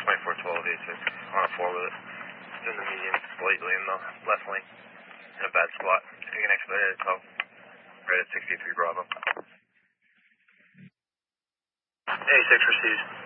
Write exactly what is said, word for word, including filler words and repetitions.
twenty-four twelve, A six, on a four with it. It's in the medium, slightly in the left lane. In a bad spot. You can expedite it, so right at sixty-three Bravo. A six receives.